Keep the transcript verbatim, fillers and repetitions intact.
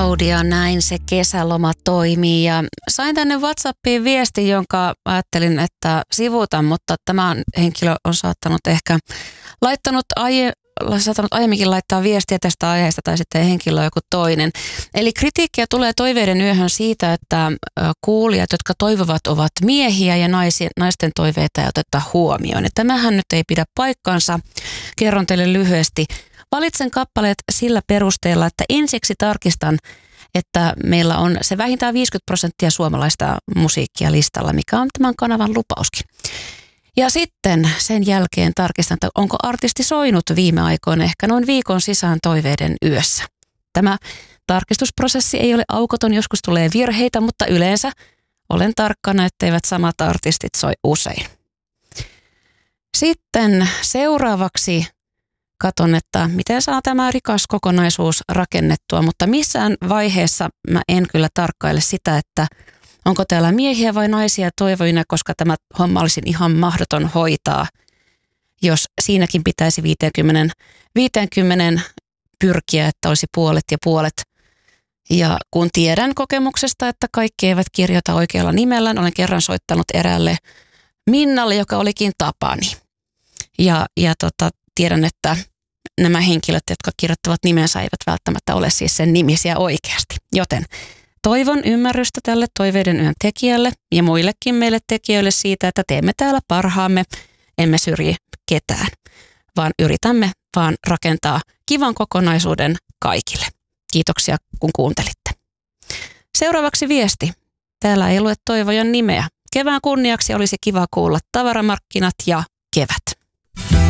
Claudia, näin se kesäloma toimii ja sain tänne WhatsAppiin viesti, jonka ajattelin, että sivuutan, mutta tämä henkilö on saattanut ehkä laittanut, aie, saattanut aiemminkin laittaa viestiä tästä aiheesta tai sitten henkilö on joku toinen. Eli kritiikkiä tulee toiveiden yöhön siitä, että kuulijat, jotka toivovat, ovat miehiä ja naisi, naisten toiveita ei oteta huomioon. Ja tämähän nyt ei pidä paikkaansa. Kerron teille lyhyesti. Valitsen kappaleet sillä perusteella, että ensiksi tarkistan, että meillä on se vähintään viisikymmentä prosenttia suomalaista musiikkia listalla, mikä on tämän kanavan lupauskin. Ja sitten sen jälkeen tarkistan, että onko artisti soinut viime aikoina ehkä noin viikon sisään toiveiden yössä. Tämä tarkistusprosessi ei ole aukoton, joskus tulee virheitä, mutta yleensä olen tarkkana, etteivät samat artistit soi usein. Sitten seuraavaksi katon, että miten saa tämä rikas kokonaisuus rakennettua, mutta missään vaiheessa mä en kyllä tarkkaile sitä, että onko täällä miehiä vai naisia toivoina, koska tämä homma olisi ihan mahdoton hoitaa, jos siinäkin pitäisi viisikymmentä, viisikymmentä pyrkiä, että olisi puolet ja puolet. Ja kun tiedän kokemuksesta, että kaikki eivät kirjoita oikealla nimellään, olen kerran soittanut eräälle Minnalle, joka olikin Tapani. Ja, ja tota, tiedän, että nämä henkilöt, jotka kirjoittavat nimensä, eivät välttämättä ole siis sen nimisiä oikeasti. Joten toivon ymmärrystä tälle toiveiden yön tekijälle ja muillekin meille tekijöille siitä, että teemme täällä parhaamme, emme syrji ketään, vaan yritämme vaan rakentaa kivan kokonaisuuden kaikille. Kiitoksia, kun kuuntelitte. Seuraavaksi viesti. Täällä ei lue toivojan nimeä. Kevään kunniaksi olisi kiva kuulla Tavaramarkkinat ja Kevät.